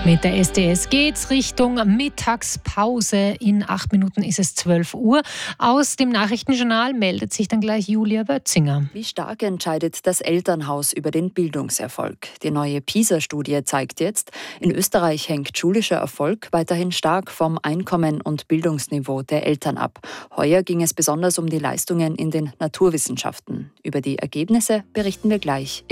Mit der SDS geht's Richtung Mittagspause. In 8 Minuten ist es 12 Uhr. Aus dem Nachrichtenjournal meldet sich dann gleich Julia Wötzinger. Wie stark entscheidet das Elternhaus über den Bildungserfolg? Die neue PISA-Studie zeigt jetzt, in Österreich hängt schulischer Erfolg weiterhin stark vom Einkommen und Bildungsniveau der Eltern ab. Heuer ging es besonders um die Leistungen in den Naturwissenschaften. Über die Ergebnisse berichten wir gleich